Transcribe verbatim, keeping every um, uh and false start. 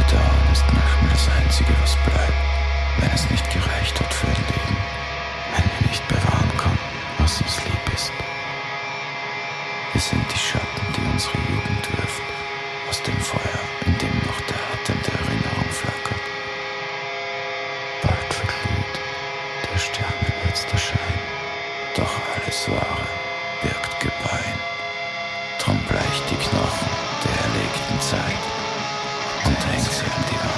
Bedauern ist manchmal das Einzige, was bleibt, wenn es nicht gereicht hat für ein Leben, wenn wir nicht bewahren konnten, was uns lieb ist. Wir sind die Schatten, die unsere Jugend wirft, aus dem Feuer, in dem noch der Atem der Erinnerung flackert. Bald verglüht der Sterne letzter Schein, doch alles Wahre